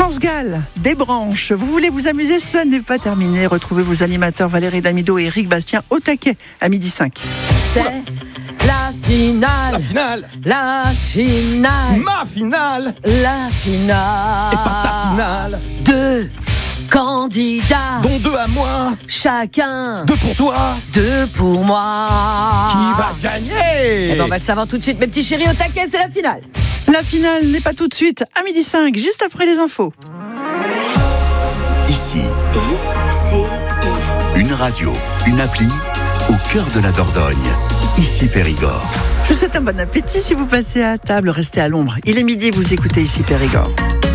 France Gall, des branches. Vous voulez vous amuser, ça n'est pas terminé. Retrouvez vos animateurs Valérie Damido et Eric Bastien au taquet à 12h05. C'est la finale. La finale. La finale. Ma finale. La finale. Et pas ta finale. 2 candidats. Dont 2 à moi. Chacun. 2 pour toi. 2 pour moi. Qui va gagner? Eh ben on va le savoir tout de suite, mes petits chéris, au taquet, c'est la finale. La finale n'est pas tout de suite, à 12h05, juste après les infos. Ici, une radio, une appli au cœur de la Dordogne. Ici Périgord. Je vous souhaite un bon appétit si vous passez à table, restez à l'ombre. Il est midi, vous écoutez Ici Périgord.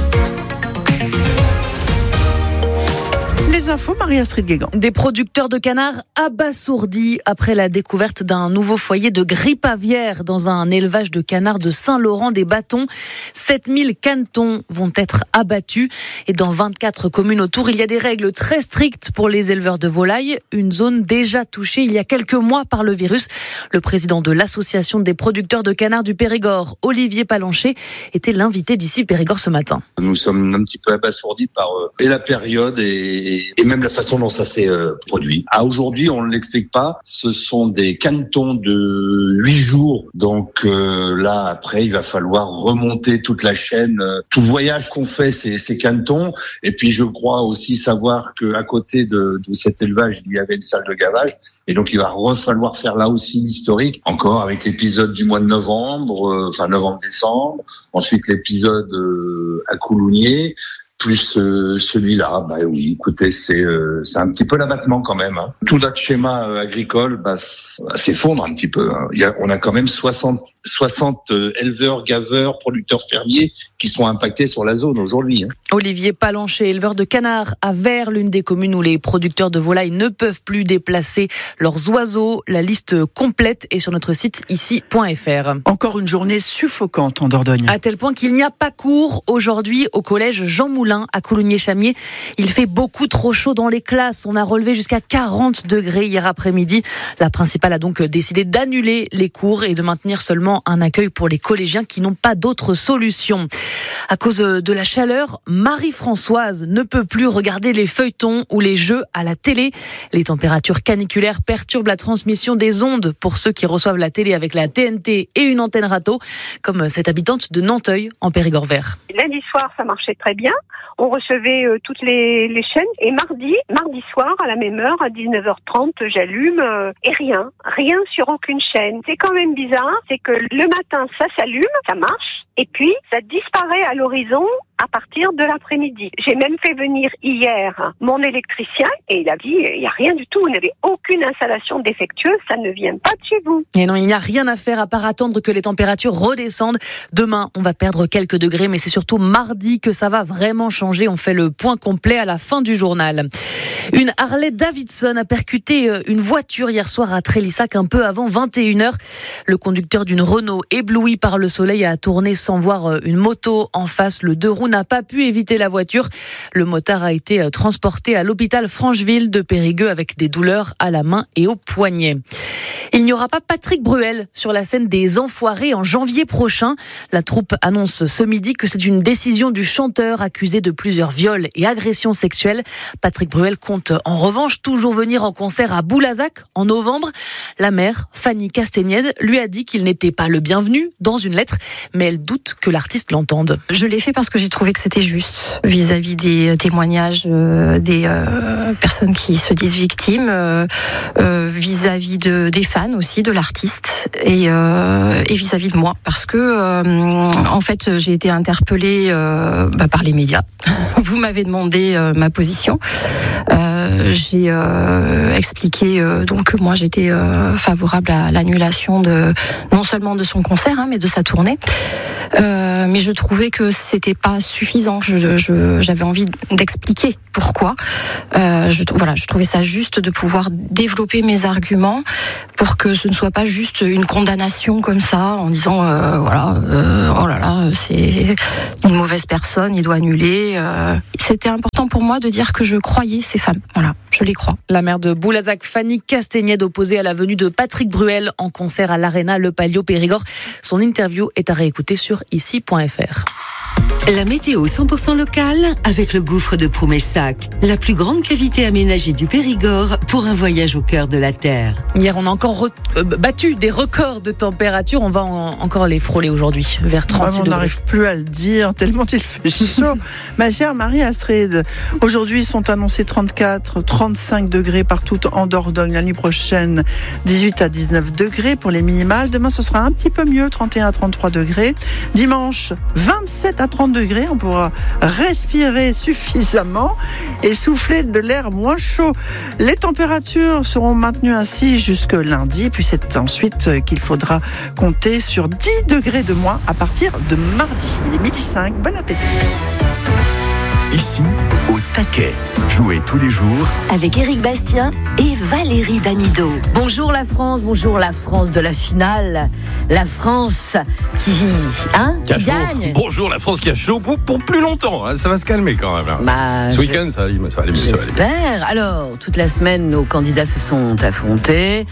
Les infos, Marie-Astrid Guégan. Des producteurs de canards abasourdis après la découverte d'un nouveau foyer de grippe aviaire dans un élevage de canards de Saint-Laurent-des-Bâtons. 7000 canetons vont être abattus et dans 24 communes autour, il y a des règles très strictes pour les éleveurs de volailles. Une zone déjà touchée il y a quelques mois par le virus. Le président de l'association des producteurs de canards du Périgord, Olivier Palancher, était l'invité d'Ici Périgord ce matin. Nous sommes un petit peu abasourdis par et la période et même la façon dont ça s'est produit. À aujourd'hui, on ne l'explique pas. Ce sont des canetons de 8 jours. Donc là, après, il va falloir remonter toute la chaîne, tout le voyage qu'ont fait ces canetons. Et puis, je crois aussi savoir qu'à côté de cet élevage, il y avait une salle de gavage. Et donc, il va falloir faire là aussi l'historique. Encore avec l'épisode du mois de novembre, novembre-décembre. Ensuite, l'épisode à Coulounier. Plus celui-là, bah oui, écoutez, c'est un petit peu l'abattement quand même. Hein. Tout notre schéma agricole s'effondre un petit peu. Hein. On a quand même 60 éleveurs, gaveurs, producteurs fermiers qui sont impactés sur la zone aujourd'hui. Hein. Olivier Palancher, éleveur de canards à Vers, l'une des communes où les producteurs de volailles ne peuvent plus déplacer leurs oiseaux. La liste complète est sur notre site ici.fr. Encore une journée suffocante en Dordogne. À tel point qu'il n'y a pas cours aujourd'hui au collège Jean Moulin à Coulommiers-Chamiers. Il fait beaucoup trop chaud dans les classes. On a relevé jusqu'à 40 degrés hier après-midi. La principale a donc décidé d'annuler les cours et de maintenir seulement un accueil pour les collégiens qui n'ont pas d'autre solution. À cause de la chaleur, Marie-Françoise ne peut plus regarder les feuilletons ou les jeux à la télé. Les températures caniculaires perturbent la transmission des ondes pour ceux qui reçoivent la télé avec la TNT et une antenne râteau, comme cette habitante de Nanteuil en Périgord vert. Lundi soir, ça marchait très bien. On recevait toutes les chaînes. Et mardi soir, à la même heure, à 19h30, j'allume et rien sur aucune chaîne. C'est quand même bizarre, c'est que le matin, ça s'allume, ça marche, et puis ça disparaît à l'horizon à partir de l'après-midi. J'ai même fait venir hier mon électricien et il a dit il n'y a rien du tout, vous n'avez aucune installation défectueuse, ça ne vient pas de chez vous. Et non, il n'y a rien à faire à part attendre que les températures redescendent. Demain, on va perdre quelques degrés, mais c'est surtout mardi que ça va vraiment changer. On fait le point complet à la fin du journal. Une Harley Davidson a percuté une voiture hier soir à Trélissac un peu avant 21h. Le conducteur d'une Renault, ébloui par le soleil, a tourné sans voir une moto en face. Le 2 roues n'a pas pu éviter la voiture. Le motard a été transporté à l'hôpital Francheville de Périgueux avec des douleurs à la main et au poignet. Il n'y aura pas Patrick Bruel sur la scène des Enfoirés en janvier prochain. La troupe annonce ce midi que c'est une décision du chanteur accusé de plusieurs viols et agressions sexuelles. Patrick Bruel compte en revanche toujours venir en concert à Boulazac en novembre. La mère, Fanny Castagnède, lui a dit qu'il n'était pas le bienvenu dans une lettre, mais elle doute que l'artiste l'entende. Je l'ai fait parce que j'ai trouvé que c'était juste vis-à-vis des témoignages des personnes qui se disent victimes, vis-à-vis des fans aussi, de l'artiste et vis-à-vis de moi parce que en fait j'ai été interpellée par les médias. Vous m'avez demandé ma position. J'ai expliqué donc que moi j'étais favorable à l'annulation non seulement de son concert mais de sa tournée. Mais je trouvais que c'était pas suffisant. J'avais envie d'expliquer pourquoi. Je trouvais ça juste de pouvoir développer mes arguments pour que ce ne soit pas juste une condamnation comme ça en disant oh là là, c'est une mauvaise personne, il doit annuler. C'était important pour moi de dire que je croyais ces femmes. Voilà, je les crois. La maire de Boulazac, Fanny Castagnède, opposée à la venue de Patrick Bruel en concert à l'Arena Le Palio Périgord. Son interview est à réécouter sur ici.fr. La météo 100% locale avec le gouffre de Promessac, la plus grande cavité aménagée du Périgord pour un voyage au cœur de la Terre. Hier, on a encore battu des records de température. On va encore les frôler aujourd'hui, vers 36 degrés. On n'arrive plus à le dire, tellement il fait chaud. Ma chère Marie-Astrid, aujourd'hui sont annoncés 34, 35 degrés partout en Dordogne. La nuit prochaine, 18 à 19 degrés pour les minimales. Demain, ce sera un petit peu mieux, 31 à 33 degrés. Dimanche, 27 à 30 degrés. On pourra respirer suffisamment et souffler de l'air moins chaud. Les températures seront maintenues ainsi jusque lundi. Puis c'est ensuite qu'il faudra compter sur 10 degrés de moins à partir de mardi. Il est 12h05. Bon appétit. Ici, au taquet. Jouez tous les jours avec Éric Bastien et Valérie Damido. Bonjour la France de la finale. La France qui gagne. Bonjour la France qui a chaud pour plus longtemps. Hein. Ça va se calmer quand même. Ce week-end, ça va aller mieux. J'espère. Alors, toute la semaine, nos candidats se sont affrontés.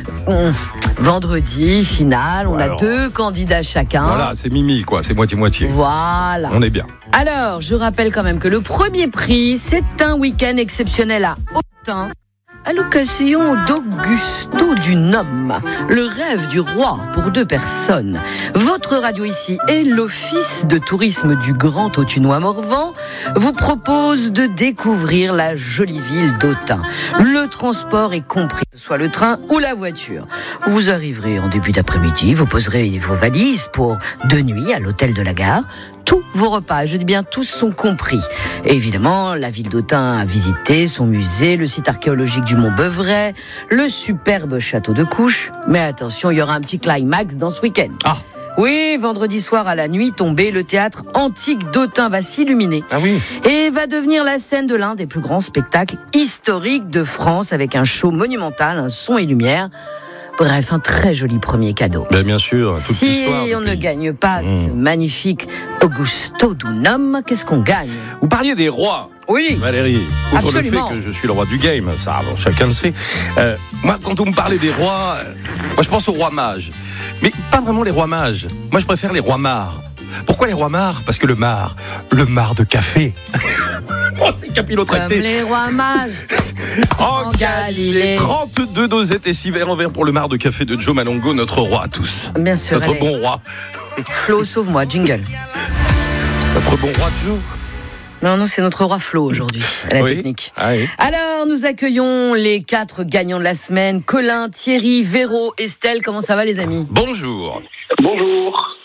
Vendredi, finale, on a 2 candidats chacun. Voilà, c'est Mimi, quoi. C'est moitié-moitié. Voilà. On est bien. Alors, je rappelle quand même que le premier prix, c'est un week-end exceptionnel à Autun, à l'occasion d'Augusto Dunum, le rêve du roi pour 2 personnes. Votre radio ici et l'Office de tourisme du Grand Autunois Morvan vous propose de découvrir la jolie ville d'Autun. Le transport est compris, soit le train ou la voiture. Vous arriverez en début d'après-midi, vous poserez vos valises pour 2 nuits à l'hôtel de la gare. Tous vos repas, je dis bien tous, sont compris. Et évidemment, la ville d'Autun à visiter, son musée, le site archéologique du Mont Beuvray, le superbe château de Couches. Mais attention, il y aura un petit climax dans ce week-end. Ah. Oui, vendredi soir à la nuit tombée, le théâtre antique d'Autun va s'illuminer. Ah oui. Et va devenir la scène de l'un des plus grands spectacles historiques de France, avec un show monumental, un son et lumière. Bref, un très joli premier cadeau. Bien sûr, toute l'histoire. Si on ne gagne pas ce magnifique Augusto Dunum, qu'est-ce qu'on gagne ? Vous parliez des rois. Oui. Valérie, outre absolument. le fait que je suis le roi du game, ça, bon, chacun le sait. Moi, quand on me parlait des rois, moi je pense aux rois mages. Mais pas vraiment les rois mages. Moi, je préfère les rois mares. Pourquoi les rois mares ? Parce que le mar de café. Oh, c'est capillotracté. Comme les rois mages. En Galilée. 32 dosettes et 6 verres en verre pour le mar de café de Joe Malongo, notre roi à tous. Bien sûr. Notre allez. bon roi. Flo, sauve-moi, jingle. Notre bon roi de Joe. Non, c'est notre roi Flo aujourd'hui, à la technique. Ah oui. Alors, nous accueillons les 4 gagnants de la semaine. Colin, Thierry, Véro, Estelle. Comment ça va, les amis ? Bonjour. Bonjour.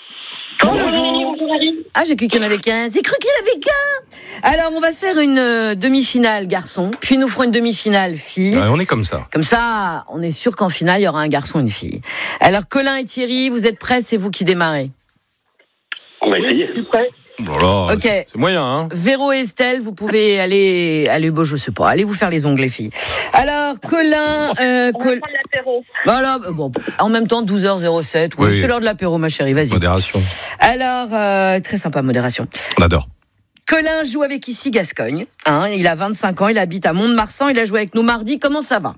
Ah, j'ai cru qu'il y en avait 15. J'ai cru qu'il y en avait qu'un. Alors, on va faire une demi-finale garçon, puis nous ferons une demi-finale fille. Ouais, on est comme ça. Comme ça, on est sûr qu'en finale, il y aura un garçon et une fille. Alors, Colin et Thierry, vous êtes prêts ? C'est vous qui démarrez. On va essayer. Je suis prêt. Voilà, Ok. c'est moyen, hein. Véro et Estelle, vous pouvez aller, bon, je sais pas, allez vous faire les ongles, les filles. Alors, Colin, On va prendre l'apéro. voilà, bon, en même temps, 12h07, oui, c'est l'heure de l'apéro, ma chérie, vas-y. Modération. Alors, très sympa, modération. On adore. Colin joue avec ici Gascogne, hein, il a 25 ans, il habite à Mont-de-Marsan, il a joué avec nous mardi, comment ça va ?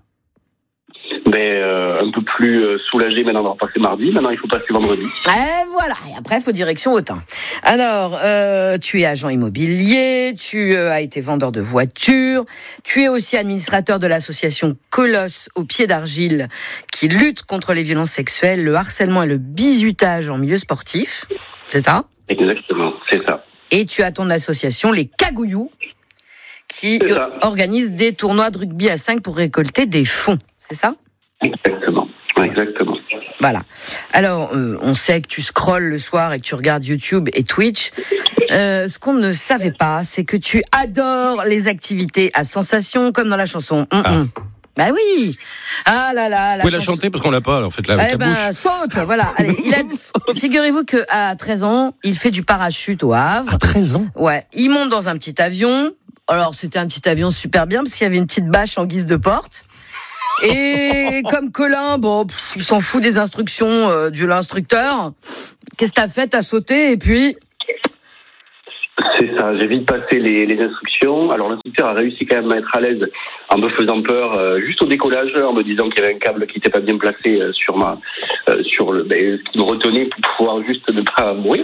Un peu plus soulagé maintenant d'avoir passé mardi. Maintenant, il faut passer vendredi. Et voilà. Et après, il faut direction Autun. Alors, tu es agent immobilier, tu as été vendeur de voitures, tu es aussi administrateur de l'association Colosse au pied d'argile qui lutte contre les violences sexuelles, le harcèlement et le bizutage en milieu sportif. C'est ça ? Exactement, c'est ça. Et tu as ton association Les Cagouillous qui organise des tournois de rugby à 5 pour récolter des fonds. C'est ça ? Exactement. Voilà. Alors, on sait que tu scrolles le soir et que tu regardes YouTube et Twitch. Ce qu'on ne savait pas, c'est que tu adores les activités à sensation, comme dans la chanson. Bah oui. Ah là là. Vous pouvez la chanter parce qu'on l'a pas, en fait, là, avec la bouche. Saute, voilà. Allez, figurez-vous qu'à 13 ans, il fait du parachute au Havre. À 13 ans ? Ouais. Il monte dans un petit avion. Alors, c'était un petit avion super bien parce qu'il y avait une petite bâche en guise de porte. Et comme Colin, il s'en fout des instructions de l'instructeur. Qu'est-ce que t'as fait ? T'as sauté et puis... C'est ça, j'ai vite passé les instructions. Alors l'instructeur a réussi quand même à être à l'aise en me faisant peur juste au décollage, en me disant qu'il y avait un câble qui n'était pas bien placé sur ce qui me retenait pour pouvoir juste ne pas mourir.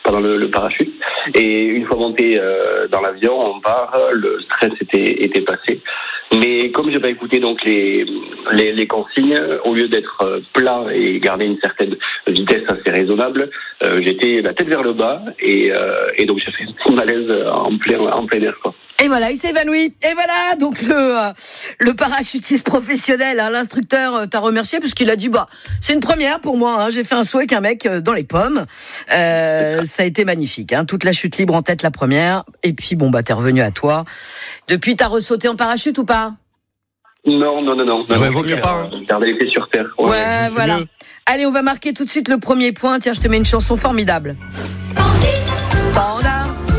pendant le parachute. Et une fois monté dans l'avion, on part, le stress était passé. Mais comme j'ai pas écouté donc les consignes, au lieu d'être plat et garder une certaine vitesse assez raisonnable, j'étais la tête vers le bas et donc j'ai fait un petit malaise en plein air, quoi. Et voilà, il s'est évanoui. Et voilà, donc le parachutiste professionnel, hein, l'instructeur t'a remercié parce qu'il a dit c'est une première pour moi. Hein, j'ai fait un saut avec un mec dans les pommes. Ça a été magnifique. Hein, toute la chute libre en tête la première. Et puis t'es revenu à toi. Depuis, t'as ressauté en parachute ou pas ? Non. Ouais, vaut mieux pas. Garder les pieds sur terre. Ouais, voilà. Mieux. Allez, on va marquer tout de suite le premier point. Tiens, je te mets une chanson formidable. Panda.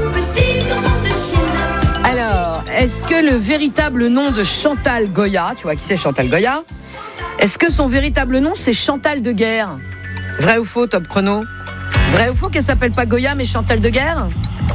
Alors, est-ce que le véritable nom de Chantal Goya, tu vois qui c'est Chantal Goya, est-ce que son véritable nom c'est Chantal de Guerre ? Vrai ou faux, top chrono ? Vrai ou faux qu'elle s'appelle pas Goya mais Chantal de Guerre ?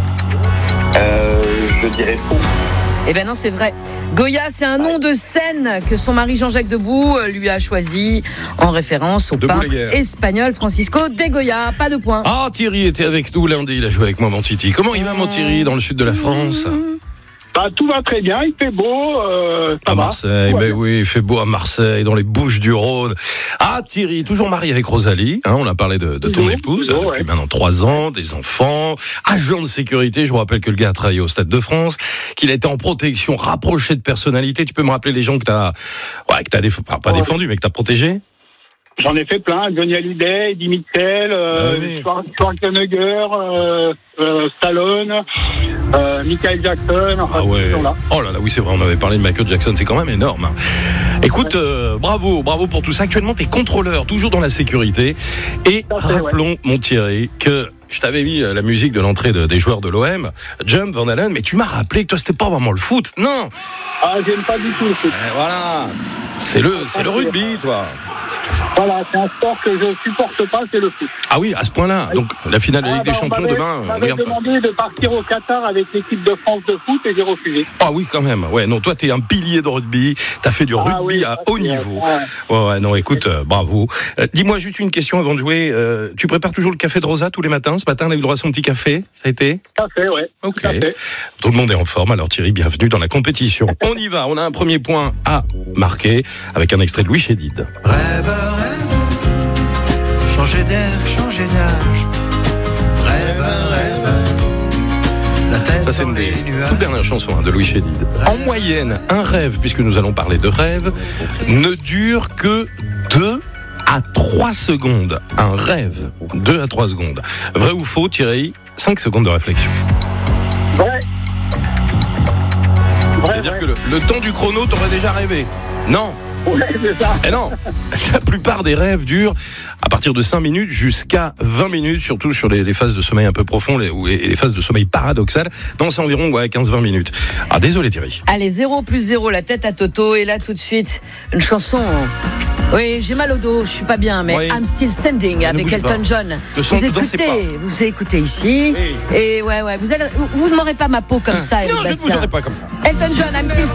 Je dirais faux. Eh ben non, c'est vrai. Goya, c'est un nom de scène que son mari Jean-Jacques Debout lui a choisi en référence au peintre espagnol Francisco de Goya. Pas de point. Ah, Thierry était avec nous lundi, il a joué avec moi, mon Titi. Comment il va, mon Thierry, dans le sud de la France ? Tout va très bien, il fait beau à Marseille, oui, il fait beau à Marseille, dans les Bouches-du-Rhône. Ah, Thierry, toujours marié avec Rosalie, on a parlé de ton épouse depuis maintenant 3 ans, des enfants, agent de sécurité. Je vous rappelle que le gars a travaillé au Stade de France, qu'il a été en protection rapprochée de personnalités. Tu peux me rappeler les gens que t'as pas défendu, mais que t'as protégé? J'en ai fait plein, Johnny Hallyday, Eddie Mitchell, Schwarzenegger, Stallone, Michael Jackson, là. Oh là là, oui c'est vrai, on avait parlé de Michael Jackson, c'est quand même énorme. Écoute, bravo pour tout ça. Actuellement, t'es contrôleur, toujours dans la sécurité. Et rappelons, mon Thierry, que je t'avais mis la musique de l'entrée des joueurs de l'OM, Jump, Van Halen, mais tu m'as rappelé que toi, c'était pas vraiment le foot, non. Ah, j'aime pas du tout le foot. Voilà, c'est le rugby, toi. Voilà, c'est un sport que je supporte pas, c'est le foot. Ah oui, à ce point-là. Donc la finale de la Ligue des Champions demain. On m'avait demandé de partir au Qatar avec l'équipe de France de foot et j'ai refusé. Ah oui, quand même. Ouais, non, toi t'es un pilier de rugby. T'as fait du rugby à haut niveau. Ouais, non, écoute, bravo. Dis-moi juste une question avant de jouer. Tu prépares toujours le café de Rosa tous les matins? Ce matin, on a eu le droit à son petit café. Ça a été? Café, ouais. Ok. Tout le monde est en forme. Alors Thierry, bienvenue dans la compétition. On y va. On a un premier point à marquer avec un extrait de Louis Chédid. Rêve, changer d'air, changer d'âge. Rêve, la tête. Ça, c'est une des toutes dernières chansons de Louis Chédid. En moyenne, un rêve, puisque nous allons parler de rêve, ne dure que 2 à 3 secondes. Un rêve, 2 à 3 secondes. Vrai ou faux, Thierry? 5 secondes de réflexion. Vrai. C'est-à-dire que le temps du chrono, t'aurais déjà rêvé. Non. Ouais, c'est ça. Et non, la plupart des rêves durent à partir de 5 minutes jusqu'à 20 minutes, surtout sur les phases de sommeil un peu profond ou les phases de sommeil paradoxal. Non, c'est environ 15-20 minutes. Ah, désolé Thierry. Allez, 0 plus 0, la tête à Toto. Et là, tout de suite, une chanson. Oui, j'ai mal au dos, je suis pas bien, mais I'm Still Standing avec Elton John. Vous écoutez ici. Oui. Et ouais, vous ne m'aurez pas ma peau comme ça, non, je ne vous aurai pas comme ça. Elton John, I'm Still